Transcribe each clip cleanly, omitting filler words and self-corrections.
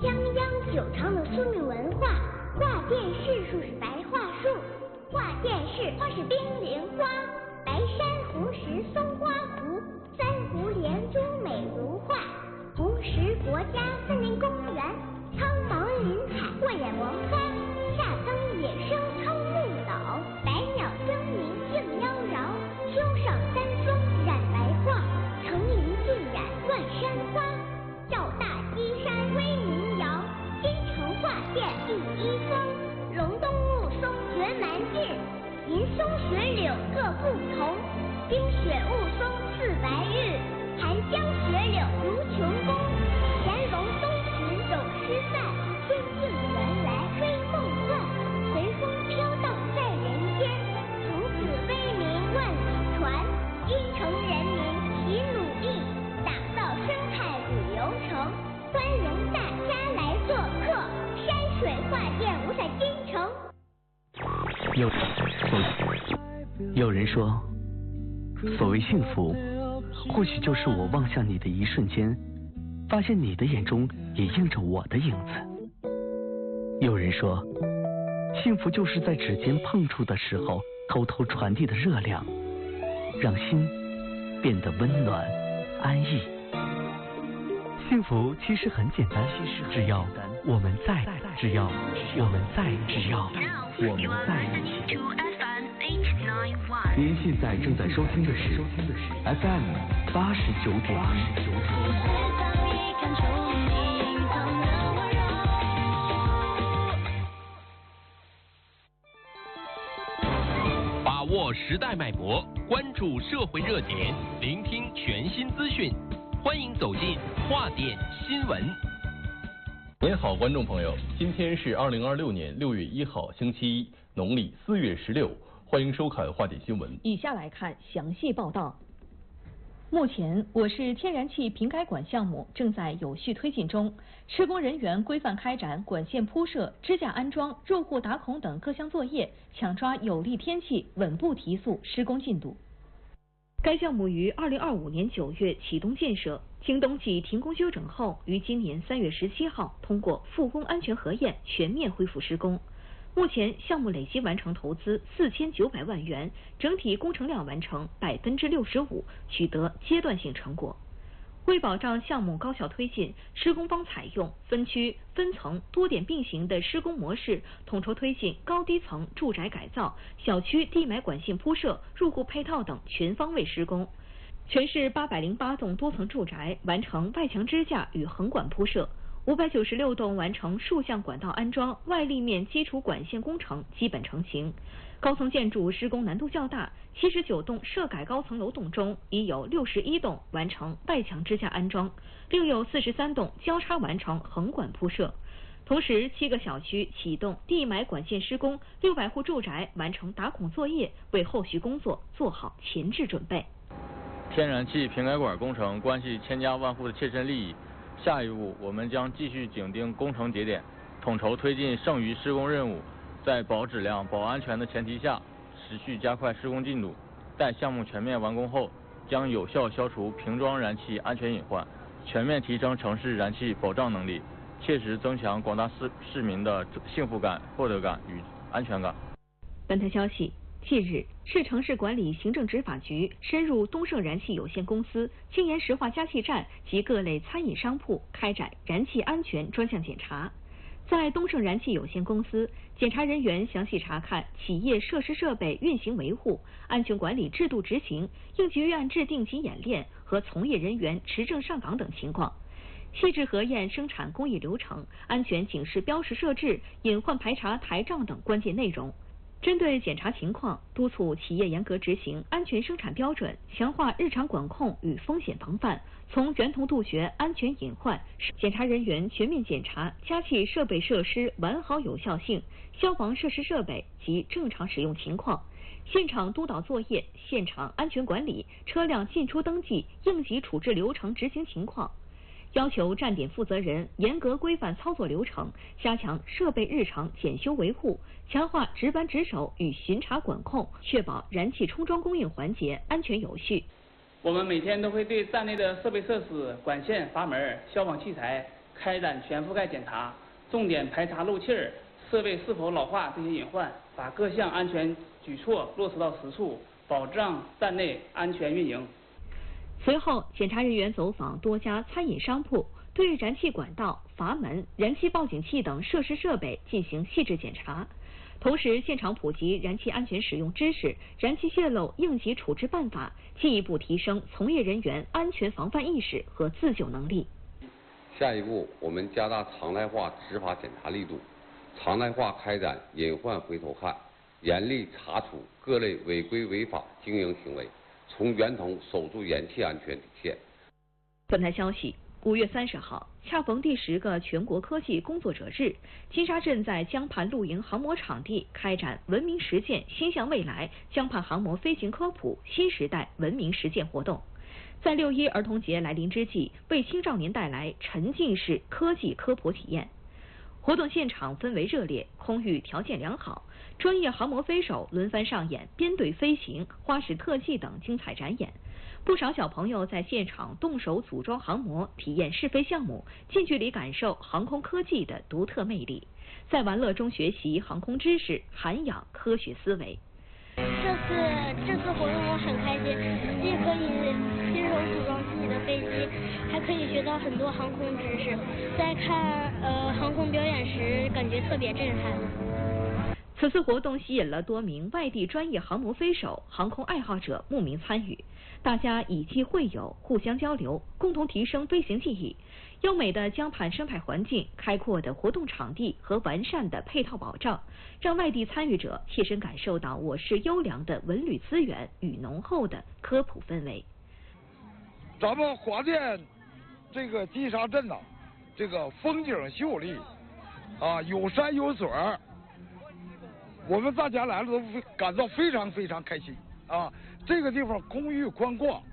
泱泱久长的生命文化。画电视树是白桦树，画电视花是冰凌花。白山红石松花湖，三湖连珠美如画。红石国家森林公园，苍茫林海过眼王发。夏登野生称木岛，百鸟争鸣竞妖娆。秋上三松染白桦，层林尽染乱山花。赵大西山威名扬，京城画殿第一峰。隆冬雾凇绝蛮劲，银松雪柳各不同。冰雪雾凇似白玉，寒江雪柳如琼宫。乾隆东巡有诗赞，仙境原来追梦幻。随风飘荡在人间，从此威名万里传。京城人民齐努力，打造生态旅游城。欢迎大家来做客山水画殿无在京城。 有人说，所谓幸福，或许就是我望向你的一瞬间，发现你的眼中也映着我的影子。有人说，幸福就是在指尖碰触的时候，偷偷传递的热量，让心变得温暖安逸。幸福其实很简单，只要我们在，只要我们在，只要我们在一起。您现在正在收听的是 FM 89.1。 把握时代脉搏，关注社会热点，聆听全新资讯，欢迎走进画点新闻。 您好，观众朋友，今天是2026年6月1号，星期一，农历4月16。欢迎收看画点新闻。 以下来看详细报道。目前，我市天然气瓶改管项目正在有序推进中，施工人员规范开展管线铺设、支架安装、入户打孔等各项作业，抢抓有利天气，稳步提速施工进度。该项目于2025年9月启动建设，经冬季停工休整后，于今年3月17号通过复工安全核验，全面恢复施工。目前项目累计完成投资4900万元，整体工程量完成65%，取得阶段性成果。为保障项目高效推进，施工方采用分区、分层、多点并行的施工模式，统筹推进高低层住宅改造、小区地埋管线铺设、入户配套等全方位施工。全市808栋多层住宅完成外墙支架与横管铺设。596栋完成数项管道安装，外立面基础管线工程基本成型。高层建筑施工难度较大，79栋涉改高层楼栋中，已有61栋完成外墙支架安装，另有43栋交叉完成横管铺设。同时，7个小区启动地埋管线施工，600户住宅完成打孔作业，为后续工作做好前置准备。 天然气瓶改管工程关系千家万户的切身利益。下一步，我们将继续紧盯工程节点，统筹推进剩余施工任务，在保质量、保安全的前提下，持续加快施工进度。待项目全面完工后，将有效消除瓶装燃气安全隐患，全面提升城市燃气保障能力，切实增强广大市民的幸福感、获得感与安全感。 本台消息。近日，市城市管理行政执法局深入东盛燃气有限公司、青岩石化加气站及各类餐饮商铺开展燃气安全专项检查。在东盛燃气有限公司，检查人员详细查看企业设施设备运行维护、安全管理制度执行、应急预案制定及演练和从业人员持证上岗等情况，细致核验生产工艺流程、安全警示标识设置、隐患排查台账等关键内容。针对检查情况，督促企业严格执行安全生产标准，强化日常管控与风险防范，从源头杜绝安全隐患。检查人员全面检查加气设备设施完好有效性、消防设施设备及正常使用情况，现场督导作业、现场安全管理、车辆进出登记、应急处置流程执行情况。要求站点负责人严格规范操作流程，加强设备日常检修维护，强化值班值守与巡查管控，确保燃气充装供应环节安全有序。 我们每天都会对站内的设备设施、管线、阀门、消防器材、 开展全覆盖检查，重点排查漏气儿、设备是否老化这些隐患，把各项安全举措落实到实处，保障站内安全运营。 随后，检查人员走访多家餐饮商铺，对燃气管道、阀门、燃气报警器等设施设备进行细致检查，同时现场普及燃气安全使用知识、燃气泄漏应急处置办法，进一步提升从业人员安全防范意识和自救能力。 下一步，我们加大常态化执法检查力度，常态化开展隐患回头看，严厉查处各类违规违法经营行为，从源头守住燃气安全底线。 本台消息，5月30号，恰逢第10个全国科技工作者日，金沙镇在江畔露营航模场地开展文明实践心向未来江畔航模飞行科普新时代文明实践活动。在6·1儿童节来临之际，为青少年带来沉浸式科技科普体验。活动现场氛围热烈，空域条件良好，专业航模飞手轮番上演编队飞行、花式特技等精彩展演。不少小朋友在现场动手组装航模，体验试飞项目，近距离感受航空科技的独特魅力，在玩乐中学习航空知识，涵养科学思维。 这次活动我很开心，既可以亲手组装自己的飞机，还可以学到很多航空知识。在看航空表演时，感觉特别震撼。 此次活动吸引了多名外地专业航模飞手、航空爱好者慕名参与，大家以机会友，互相交流，共同提升飞行技艺。优美的江畔生态环境、开阔的活动场地和完善的配套保障，让外地参与者切身感受到我市优良的文旅资源与浓厚的科普氛围。 咱们华电这个金沙镇呐，这个风景秀丽啊，有山有水儿，我们大家来了都感到非常非常开心啊。这个地方空域宽广，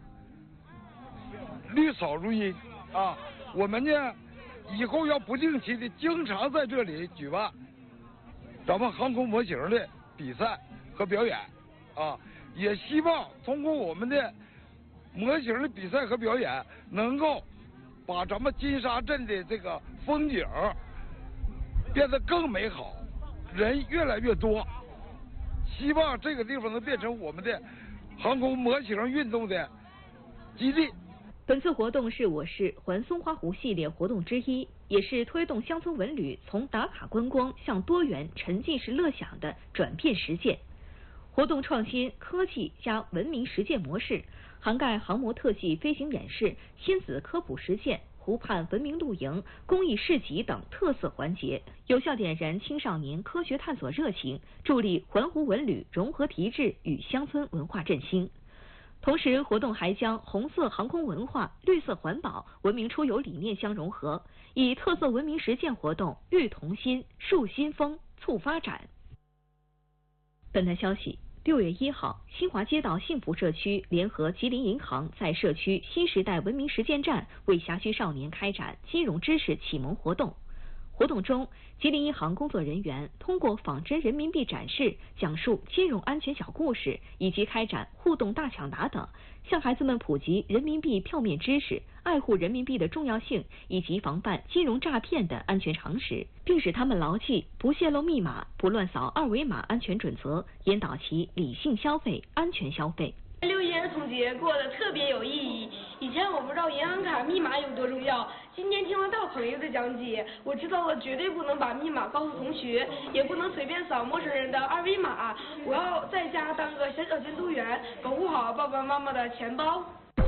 绿草如茵啊。我们呢，以后要不定期的经常在这里举办咱们航空模型的比赛和表演啊，也希望通过我们的模型的比赛和表演，能够把咱们金沙镇的这个风景变得更美好，人越来越多，希望这个地方能变成我们的航空模型运动的基地。 本次活动是我市环松花湖系列活动之一，也是推动乡村文旅从打卡观光向多元沉浸式乐享的转变实践。活动创新科技加文明实践模式，涵盖航模特技飞行演示、亲子科普实践、湖畔文明露营、公益市集等特色环节，有效点燃青少年科学探索热情，助力环湖文旅融合提质与乡村文化振兴。同时，活动还将红色航空文化、绿色环保、文明出游理念相融合，以特色文明实践活动育童心、树新风、促发展。本台消息，6月1号，新华街道幸福社区联合吉林银行在社区新时代文明实践站为辖区少年开展金融知识启蒙活动。活动中，吉林银行工作人员通过仿真人民币展示、讲述金融安全小故事，以及开展互动大抢答等，向孩子们普及人民币票面知识、爱护人民币的重要性以及防范金融诈骗的安全常识，并使他们牢记不泄露密码、不乱扫二维码安全准则，引导其理性消费、安全消费。 6·1儿童节过得特别有意义。以前我不知道银行卡密码有多重要，今天听了大朋友的讲解，我知道了绝对不能把密码告诉同学，也不能随便扫陌生人的二维码。我要在家当个小监督员，保护好爸爸妈妈的钱包。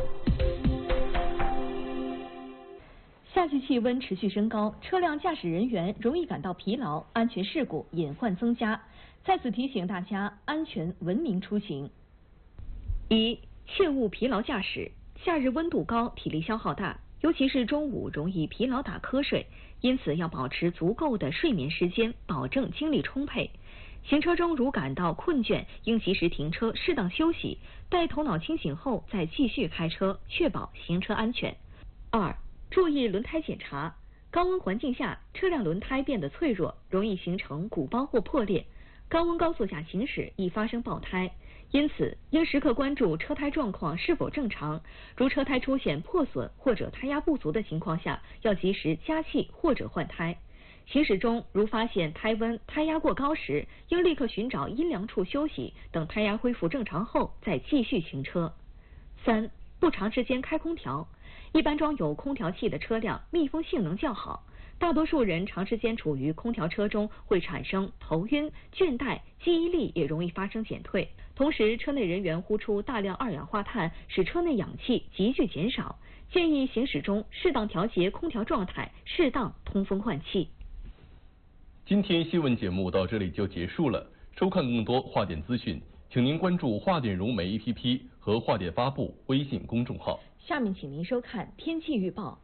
夏季气温持续升高，车辆驾驶人员容易感到疲劳，安全事故隐患增加。在此提醒大家安全文明出行。1. 切勿疲劳驾驶。夏日温度高，体力消耗大，尤其是中午容易疲劳打瞌睡，因此要保持足够的睡眠时间，保证精力充沛。行车中如感到困倦，应及时停车，适当休息，待头脑清醒后再继续开车，确保行车安全。2. 注意轮胎检查。高温环境下，车辆轮胎变得脆弱，容易形成鼓包或破裂。高温高速下行驶易发生爆胎， 因此，应时刻关注车胎状况是否正常，如车胎出现破损或者胎压不足的情况下，要及时加气或者换胎。行驶中如发现胎温、胎压过高时，应立刻寻找阴凉处休息，等胎压恢复正常后再继续行车。3. 不长时间开空调。一般装有空调器的车辆密封性能较好，大多数人长时间处于空调车中会产生头晕、倦怠，记忆力也容易发生减退。同时，车内人员呼出大量二氧化碳，使车内氧气急剧减少。建议行驶中适当调节空调状态，适当通风换气。 今天新闻节目到这里就结束了。收看更多话点资讯，请您关注话点融媒 APP 和话点发布微信公众号。 下面请您收看天气预报。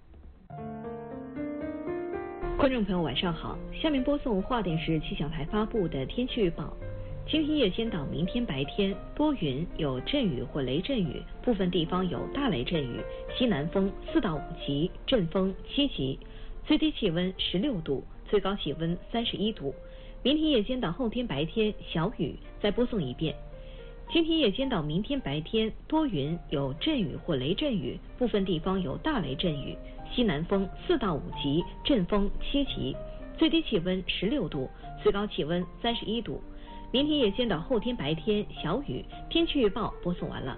观众朋友晚上好，下面播送华电市气象台发布的天气预报。今天夜间到明天白天多云，有阵雨或雷阵雨，部分地方有大雷阵雨，西南风4到5级，阵风7级，最低气温16度，最高气温31度。明天夜间到后天白天小雨。再播送一遍。今天夜间到明天白天多云，有阵雨或雷阵雨，部分地方有大雷阵雨，西南风4到5级，阵风7级，最低气温16度，最高气温31度。明天夜间到后天白天小雨。天气预报播送完了。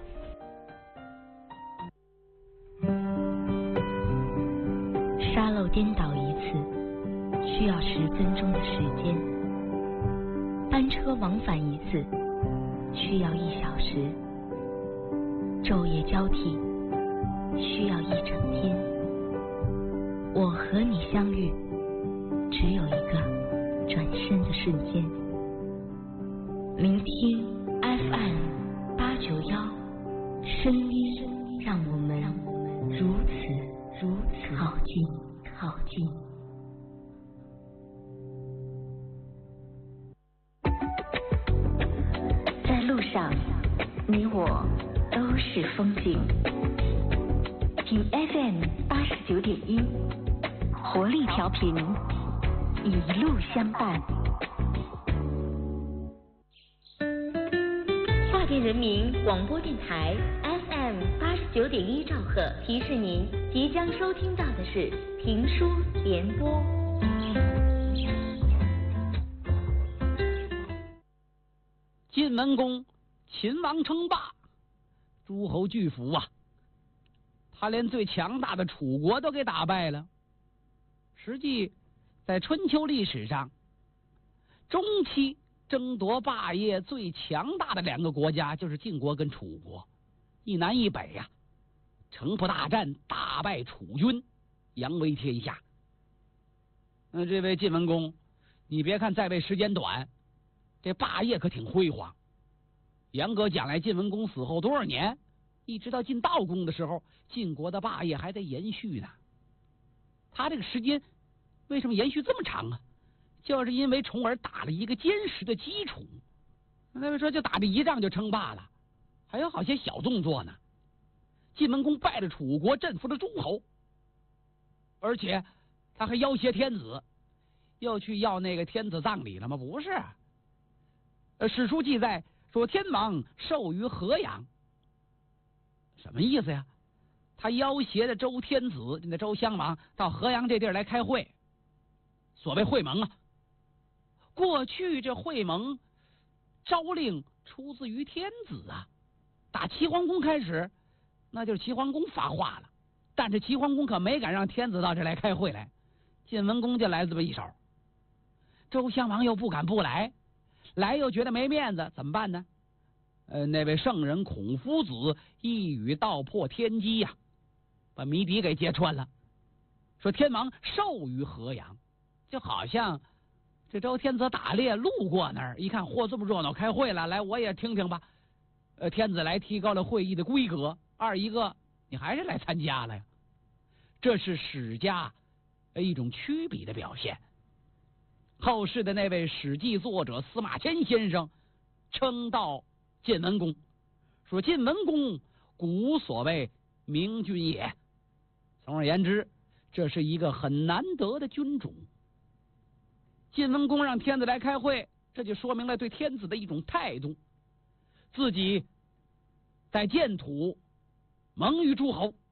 沙漏颠倒一次需要10分钟的时间，班车往返一次需要1小时，昼夜交替需要1整天。我和你相遇，只有一个转身的瞬间。聆听 FM891，声音让我们如此靠近。在路上，你我都是风景。听 FM89.1，活力调频，一路相伴。华电人民广播电台 FM89.1兆赫提示您，即将收听到的是评书联播。 晋文公，秦王称霸，诸侯巨服啊，他连最强大的楚国都给打败了。实际在春秋历史上，中期争夺霸业最强大的2个国家就是晋国跟楚国，一南一北呀，城濮大战大败楚军，扬威天下。那这位晋文公，你别看在位时间短，这霸业可挺辉煌。严格讲来，晋文公死后多少年，一直到晋悼公的时候，晋国的霸业还在延续呢。他这个时间为什么延续这么长啊？就是因为重耳打了一个坚实的基础。那位说就打这一仗就称霸了，还有好些小动作呢。晋文公败了楚国，镇服了诸侯，而且他还要挟天子，又去要那个天子葬礼了吗？不是。史书记载说天王授于河阳，什么意思呀？他要挟的周天子那周襄王到河阳这地儿来开会，所谓会盟啊。过去这会盟诏令出自于天子啊，打齐桓公开始，那就是齐桓公发话了，但是齐桓公可没敢让天子到这来开会来，晋文公就来这么一手。周襄王又不敢不来，来又觉得没面子，怎么办呢？那位圣人孔夫子一语道破天机呀，把谜底给揭穿了。说天王授于河阳，就好像这周天子打猎路过那儿，一看嚯这么热闹，开会了，来我也听听吧。天子来提高了会议的规格，二一个你还是来参加了呀。这是史家一种曲笔的表现。后世的那位史记作者司马迁先生称道晋文公，说晋文公古所谓明君也。总而言之，这是一个很难得的君主。晋文公让天子来开会，这就说明了对天子的一种态度。 自己在建土蒙于诸侯。